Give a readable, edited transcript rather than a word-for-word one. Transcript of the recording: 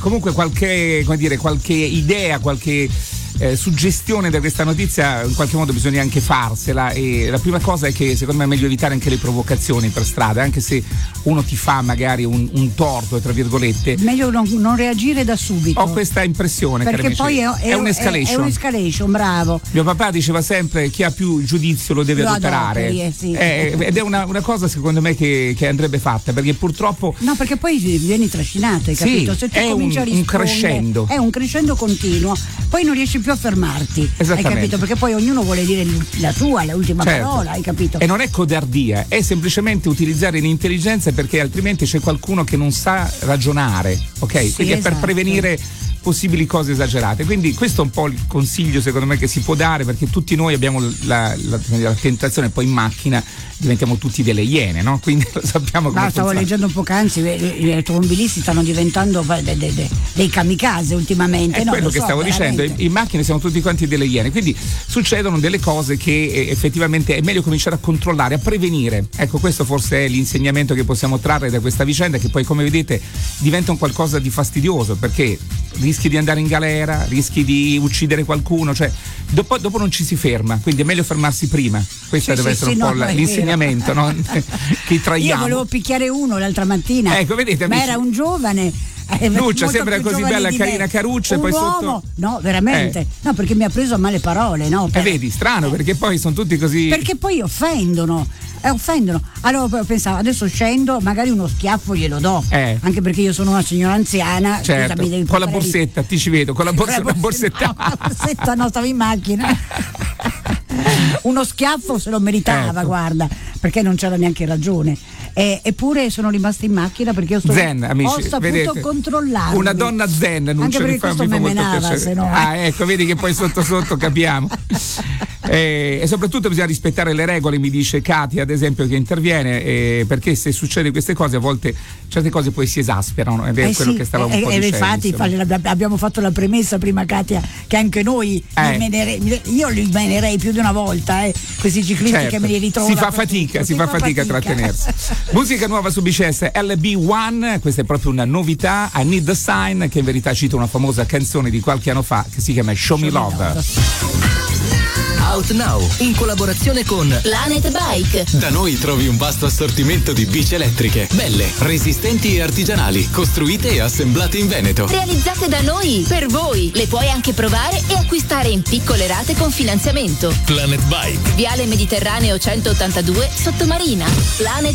comunque qualche idea, qualche suggestione da questa notizia in qualche modo bisogna anche farsela, e la prima cosa è che secondo me è meglio evitare anche le provocazioni per strada, anche se uno ti fa magari un torto tra virgolette, meglio non reagire da subito. Ho questa impressione, perché poi è un'escalation. È un'escalation, bravo. Mio papà diceva sempre: chi ha più giudizio lo deve adoperare, sì. Ed è una cosa secondo me che andrebbe fatta, perché purtroppo perché poi vieni trascinato, hai capito? Se tu è cominci a rispondere, crescendo, è un crescendo continuo, poi non riesci più a fermarti, hai capito? Perché poi ognuno vuole dire l'ultima parola, hai capito? E non è codardia, è semplicemente utilizzare l'intelligenza, perché altrimenti c'è qualcuno che non sa ragionare, ok? Sì, quindi è per prevenire possibili cose esagerate. Quindi questo è un po' il consiglio secondo me che si può dare, perché tutti noi abbiamo la tentazione, poi in macchina diventiamo tutti delle iene, no? Quindi lo sappiamo come stavo leggendo un poc'anzi, gli automobilisti stanno diventando dei kamikaze ultimamente. È quello che stavo dicendo, in macchina siamo tutti quanti delle iene, quindi succedono delle cose che effettivamente è meglio cominciare a controllare, a prevenire. Ecco, questo forse è l'insegnamento che possiamo trarre da questa vicenda, che poi come vedete diventa un qualcosa di fastidioso, perché rischi di andare in galera, rischi di uccidere qualcuno, cioè dopo non ci si ferma, quindi è meglio fermarsi prima. Questo deve essere un po' l'insegnamento, no? Che traiamo. Io volevo picchiare uno l'altra mattina, ecco, vedete, ma era un giovane. Lucia sembra così bella, carina, caruccia, e poi uomo, sotto no, veramente, no, perché mi ha preso a male parole, no? Vedi, strano, perché poi sono tutti così, perché poi offendono. Allora pensavo, adesso scendo, magari uno schiaffo glielo do, anche perché io sono una signora anziana, certo, scusami, con la borsetta, ti ci vedo, con la borsetta. No, la borsetta no, stavo in macchina. Uno schiaffo se lo meritava, guarda, perché non c'era neanche ragione. Eppure sono rimasta in macchina perché io zen, amici, ho saputo vedete, controllare. Una donna zen, non anche ce perché questo mi menava, se no. Ecco, vedi che poi sotto capiamo. E soprattutto bisogna rispettare le regole, mi dice Katia, ad esempio, che interviene, perché se succede queste cose a volte certe cose poi si esasperano, ed è quello che stavamo un po' dicendo. Infatti abbiamo fatto la premessa prima, Katia, che anche noi io li menerei più di una volta, questi ciclisti che me li ritrovo. Si fa fatica a trattenersi. Musica nuova su BCS, LB1, questa è proprio una novità, I Need the Sign, che in verità cita una famosa canzone di qualche anno fa che si chiama Show Me Love. Out Now, in collaborazione con Planet Bike. Da noi trovi un vasto assortimento di bici elettriche, belle, resistenti e artigianali, costruite e assemblate in Veneto. Realizzate da noi, per voi. Le puoi anche provare e acquistare in piccole rate con finanziamento. Planet Bike. Viale Mediterraneo 182, Sottomarina. Planet